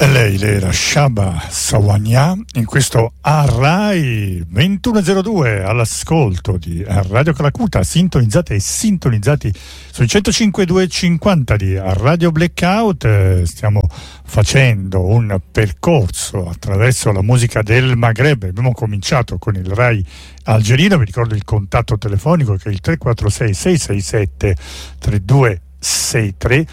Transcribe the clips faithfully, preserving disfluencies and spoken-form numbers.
Lei era Shaba Sawanya in questo Arrai ventuno zero due all'ascolto di Radio Calacutta, sintonizzate e sintonizzati sui centocinque duecentocinquanta di Radio Blackout. Stiamo facendo un percorso attraverso la musica del Maghreb. Abbiamo cominciato con il Rai algerino, vi ricordo il contatto telefonico che è il tre quattro sei sei sei sette tre due sei tre.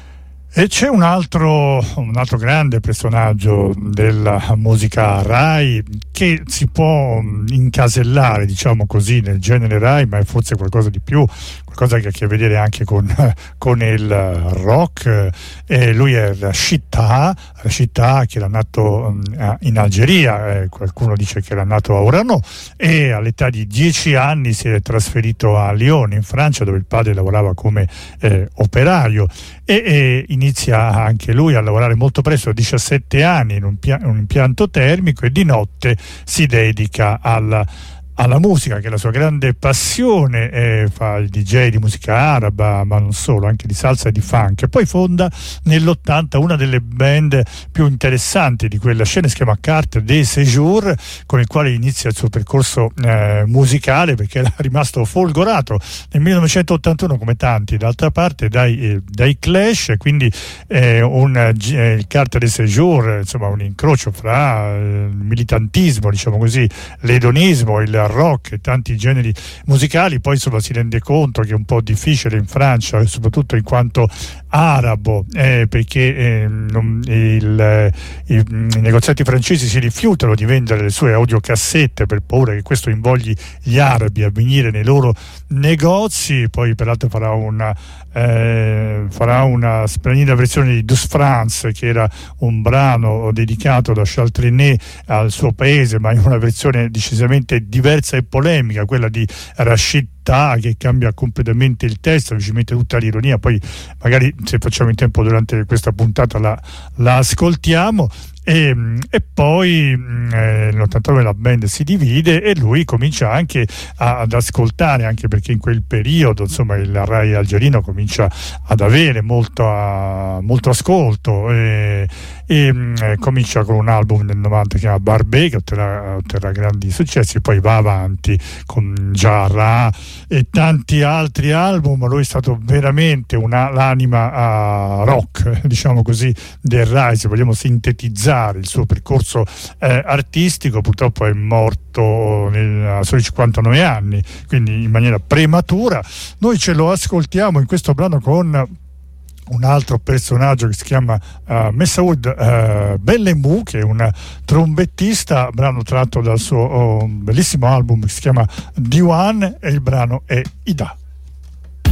E c'è un altro, un altro grande personaggio della musica Rai che si può incasellare, diciamo così, nel genere Rai, ma è forse qualcosa di più, qualcosa che ha a che vedere anche con, con il rock. E lui è Rachid Taha, Rachid Taha che era nato in Algeria, eh, qualcuno dice che era nato a Orano, e all'età di dieci anni si è trasferito a Lione, in Francia, dove il padre lavorava come eh, operaio, e, e inizia anche lui a lavorare molto presto, a diciassette anni, in un, pia- un impianto termico, e di notte si dedica alla alla musica, che è la sua grande passione. Eh, fa il D J di musica araba, ma non solo, anche di salsa e di funk. E poi fonda nell'ottanta una delle band più interessanti di quella scena, si chiama Carte des Séjours, con il quale inizia il suo percorso eh, musicale, perché era rimasto folgorato nel millenovecentottantuno, come tanti d'altra parte, dai, eh, dai Clash. Quindi eh, un, eh, il Carte des Séjours, insomma, un incrocio fra eh, il militantismo, diciamo così, l'edonismo, il rock e tanti generi musicali. Poi insomma si rende conto che è un po' difficile in Francia, soprattutto in quanto arabo, eh, perché eh, non, il, eh, i, i negozianti francesi si rifiutano di vendere le sue audiocassette per paura che questo invogli gli arabi a venire nei loro negozi. Poi peraltro farà una eh, farà una splendida versione di Douce France, che era un brano dedicato da Charles Trenet al suo paese, ma in una versione decisamente diversa e polemica, quella di Rachid Taha, che cambia completamente il testo, ci mette tutta l'ironia. Poi magari, se facciamo in tempo durante questa puntata, la, la ascoltiamo. E, e poi eh, nell'ottantanove la band si divide e lui comincia anche a, ad ascoltare, anche perché in quel periodo insomma il Rai algerino comincia ad avere molto, a, molto ascolto, e, e eh, comincia con un album nel novanta che si chiama Barbé, che otterrà, otterrà grandi successi. Poi va avanti con Jarrah e tanti altri album. Lui è stato veramente una, l'anima a rock, diciamo così, del Rai, se vogliamo sintetizzare il suo percorso eh, artistico. Purtroppo è morto nel, a soli cinquantanove anni, quindi in maniera prematura. Noi ce lo ascoltiamo in questo brano con un altro personaggio che si chiama uh, Messaoud uh, Bellemou, che è un trombettista, brano tratto dal suo oh, bellissimo album che si chiama Diwan, e il brano è Ida.